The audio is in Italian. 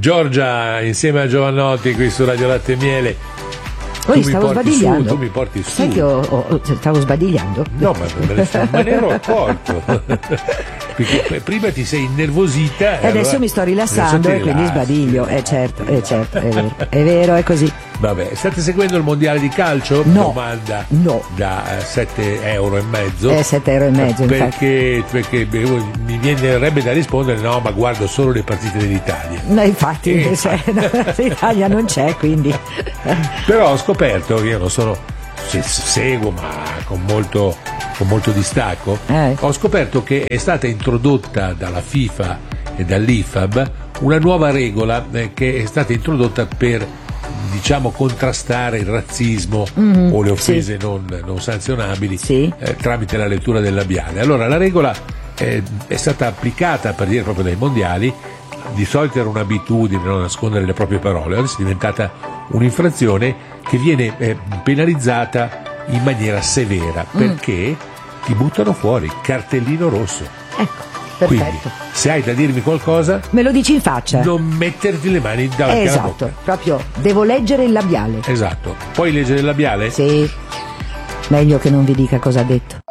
Giorgia insieme a Giovannotti qui su Radio Latte e Miele. Poi stavo sbadigliando. Tu mi porti su. Sai che stavo sbadigliando? No, ma ne ero accorto. Perché prima ti sei innervosita e adesso mi sto rilassando e quindi sbadiglio. Certo, è vero, è così. Vabbè, state seguendo il mondiale di calcio? No. Domanda no. Da 7,5 euro. 7,5 euro, perché mi viene da rispondere no, ma guardo solo le partite dell'Italia. No, infatti, l'Italia non c'è, quindi. Però ho scoperto, io non sono, seguo ma con molto distacco, ho scoperto che è stata introdotta dalla FIFA e dall'IFAB una nuova regola che è stata introdotta per, diciamo, contrastare il razzismo o le offese non sanzionabili tramite la lettura del labiale. Allora la regola è stata applicata, per dire, proprio dai mondiali. Di solito era un'abitudine non nascondere le proprie parole, adesso è diventata un'infrazione che viene penalizzata in maniera severa perché ti buttano fuori, cartellino rosso. Ecco, perfetto. Quindi, se hai da dirmi qualcosa, me lo dici in faccia. Non metterti le mani davanti alla bocca. Proprio devo leggere il labiale. Esatto. Puoi leggere il labiale? Sì. Meglio che non vi dica cosa ha detto.